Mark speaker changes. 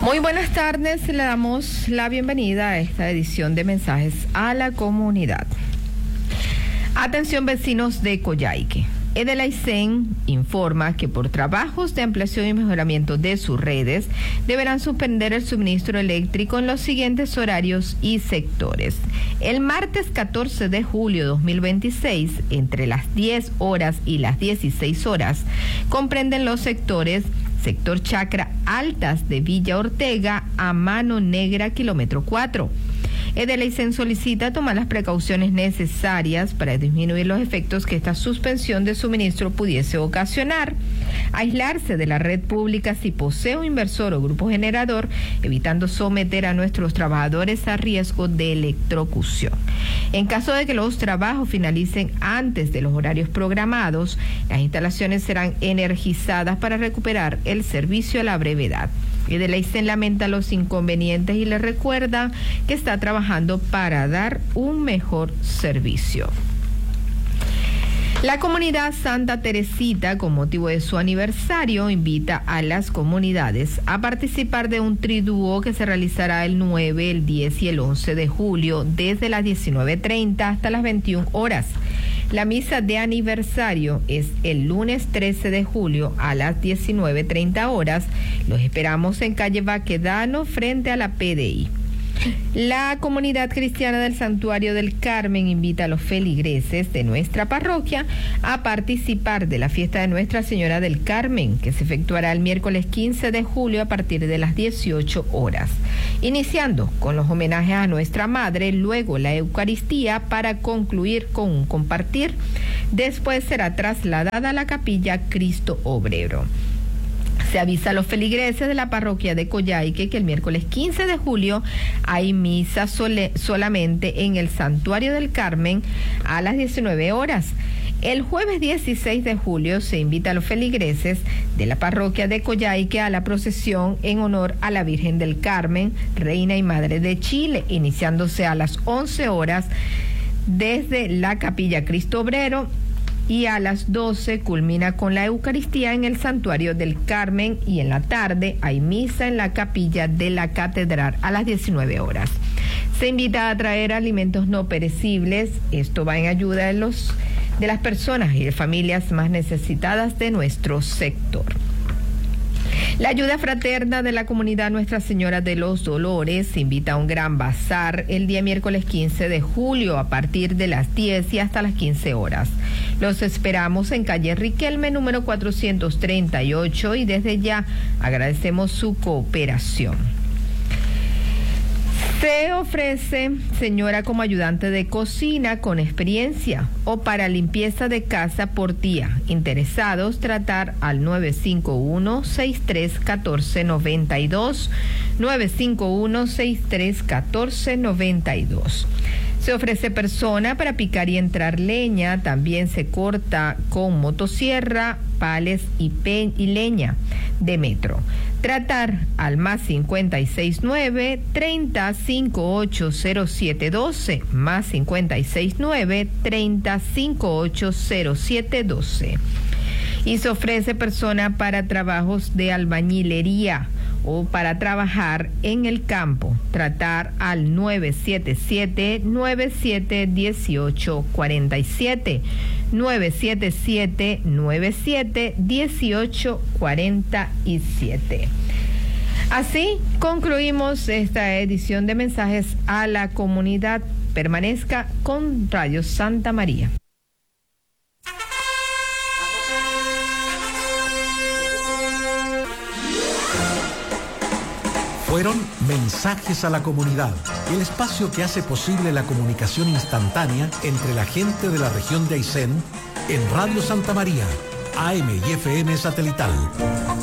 Speaker 1: Muy buenas tardes, le damos la bienvenida a esta edición de Mensajes a la Comunidad. Atención vecinos de Coyhaique. Edelaicen informa que por trabajos de ampliación y mejoramiento de sus redes deberán suspender el suministro eléctrico en los siguientes horarios y sectores. El martes 14 de julio 2026, entre las 10 horas y las 16 horas, comprenden los sectores Sector Chacra Altas de Villa Ortega a Mano Negra, kilómetro 4. Edelaicen solicita tomar las precauciones necesarias para disminuir los efectos que esta suspensión de suministro pudiese ocasionar. Aislarse de la red pública si posee un inversor o grupo generador, evitando someter a nuestros trabajadores a riesgo de electrocución. En caso de que los trabajos finalicen antes de los horarios programados, las instalaciones serán energizadas para recuperar el servicio a la brevedad. Edelaicen lamenta los inconvenientes y le recuerda que está trabajando para dar un mejor servicio. La comunidad Santa Teresita, con motivo de su aniversario, invita a las comunidades a participar de un triduo que se realizará el 9, el 10 y el 11 de julio desde las 19:30 hasta las 21 horas. La misa de aniversario es el lunes 13 de julio a las 19:30 horas. Los esperamos en calle Baquedano frente a la PDI. La comunidad cristiana del Santuario del Carmen invita a los feligreses de nuestra parroquia a participar de la fiesta de Nuestra Señora del Carmen, que se efectuará el miércoles 15 de julio a partir de las 18 horas. Iniciando con los homenajes a Nuestra Madre, luego la Eucaristía para concluir con un compartir. Después será trasladada a la capilla Cristo Obrero. Se avisa a los feligreses de la parroquia de Coyhaique que el miércoles 15 de julio hay misa solamente en el Santuario del Carmen a las 19 horas. El jueves 16 de julio se invita a los feligreses de la parroquia de Coyhaique a la procesión en honor a la Virgen del Carmen, Reina y Madre de Chile, iniciándose a las 11 horas desde la capilla Cristo Obrero, y a las 12 culmina con la Eucaristía en el Santuario del Carmen, y en la tarde hay misa en la capilla de la Catedral a las 19 horas. Se invita a traer alimentos no perecibles. Esto va en ayuda de las personas y de familias más necesitadas de nuestro sector. La ayuda fraterna de la comunidad Nuestra Señora de los Dolores invita a un gran bazar el día miércoles 15 de julio a partir de las 10 y hasta las 15 horas. Los esperamos en calle Riquelme, número 438, y desde ya agradecemos su cooperación. Se ofrece señora como ayudante de cocina con experiencia o para limpieza de casa por día. Interesados, tratar al 951-631492, 951-631492. Se ofrece persona para picar y entrar leña. También se corta con motosierra, pales y leña de metro. Tratar al más 569-30580712, más 569-30580712. Y se ofrece persona para trabajos de albañilería o para trabajar en el campo. Tratar al 977-971847, 977-971847. Así concluimos esta edición de Mensajes a la Comunidad. Permanezca con Radio Santa María.
Speaker 2: Fueron Mensajes a la Comunidad, el espacio que hace posible la comunicación instantánea entre la gente de la región de Aysén en Radio Santa María, AM y FM satelital.